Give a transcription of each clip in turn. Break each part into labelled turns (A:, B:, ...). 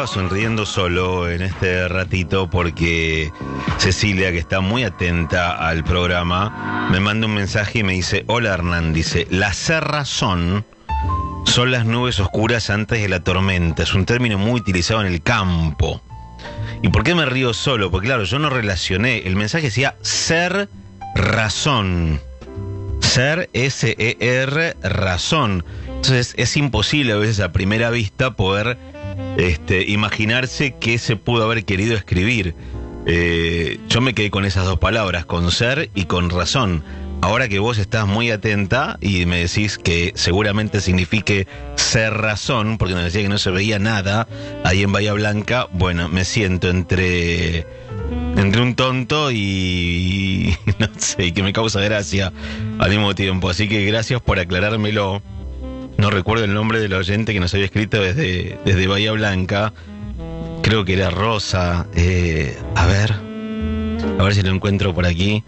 A: estaba sonriendo solo en este ratito porque Cecilia, que está muy atenta al programa, me manda un mensaje y me dice: hola Hernán, dice, la cerrazón son las nubes oscuras antes de la tormenta. Es un término muy utilizado en el campo. ¿Y por qué me río solo? Porque claro, yo no relacioné. El mensaje decía ser razón. Ser, S-E-R, razón. Entonces es imposible a veces a primera vista poder imaginarse qué se pudo haber querido escribir. Yo me quedé con esas dos palabras, con ser y con razón. Ahora que vos estás muy atenta y me decís que seguramente signifique ser razón, porque nos decía que no se veía nada ahí en Bahía Blanca, bueno, me siento entre un tonto y no sé, que me causa gracia al mismo tiempo. Así que gracias por aclarármelo. No recuerdo el nombre del oyente que nos había escrito desde Bahía Blanca. Creo que era Rosa. A ver si lo encuentro por aquí.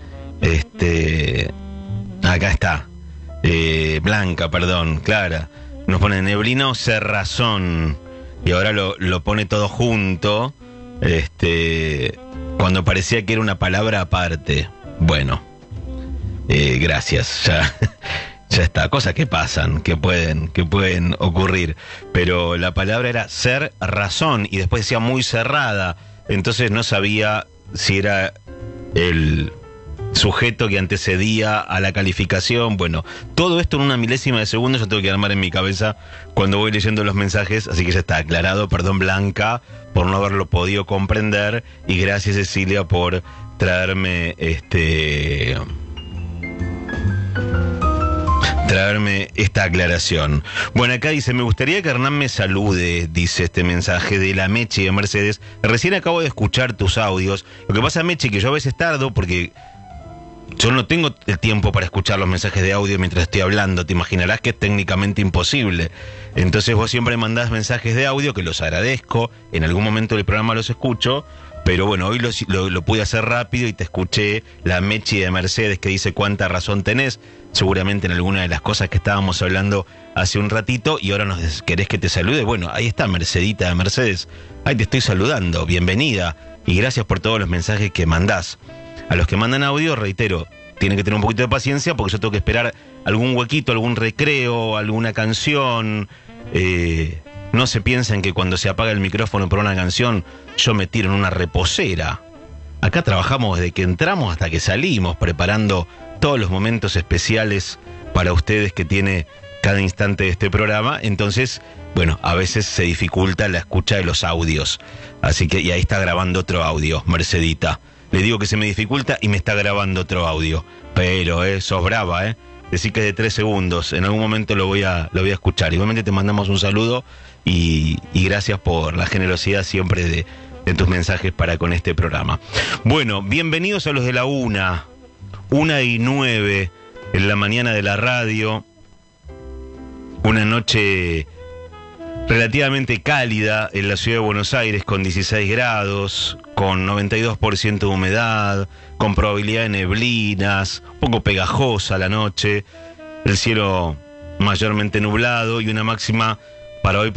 A: Acá está. Blanca, perdón, Clara. Nos pone neblina o cerrazón. Y ahora lo pone todo junto. Cuando parecía que era una palabra aparte. Bueno. Gracias. Ya está. Cosas que pasan, que pueden ocurrir. Pero la palabra era ser razón. Y después decía muy cerrada. Entonces no sabía si era el sujeto que antecedía a la calificación. Bueno, todo esto en una milésima de segundo yo tengo que armar en mi cabeza cuando voy leyendo los mensajes, así que ya está aclarado. Perdón, Blanca, por no haberlo podido comprender, y gracias, Cecilia, por traerme esta aclaración. Bueno, acá dice: me gustaría que Hernán me salude, dice este mensaje de la Mechi de Mercedes. Recién acabo de escuchar tus audios. Lo que pasa, Mechi, que yo a veces tardo porque yo no tengo el tiempo para escuchar los mensajes de audio mientras estoy hablando. Te imaginarás que es técnicamente imposible. Entonces vos siempre mandás mensajes de audio, que los agradezco. En algún momento del programa los escucho. Pero bueno, hoy lo pude hacer rápido y te escuché, la Mechi de Mercedes, que dice cuánta razón tenés. Seguramente en alguna de las cosas que estábamos hablando hace un ratito. Y ahora nos querés que te salude. Bueno, ahí está Mercedita de Mercedes. Ahí te estoy saludando. Bienvenida. Y gracias por todos los mensajes que mandás. A los que mandan audio, reitero, tienen que tener un poquito de paciencia porque yo tengo que esperar algún huequito, algún recreo, alguna canción. No se piensen que cuando se apaga el micrófono por una canción yo me tiro en una reposera. Acá trabajamos desde que entramos hasta que salimos, preparando todos los momentos especiales para ustedes que tiene cada instante de este programa. Entonces, bueno, a veces se dificulta la escucha de los audios. Así que, y ahí está grabando otro audio, Mercedita. Le digo que se me dificulta y me está grabando otro audio. Pero, sos brava, Decí que es de 3 segundos. En algún momento lo voy a escuchar. Igualmente te mandamos un saludo y gracias por la generosidad siempre de tus mensajes para con este programa. Bueno, bienvenidos a los de la 1:09 en la mañana de la radio. Una noche relativamente cálida en la ciudad de Buenos Aires, con 16 grados, con 92% de humedad, con probabilidad de neblinas, un poco pegajosa la noche, el cielo mayormente nublado y una máxima para hoy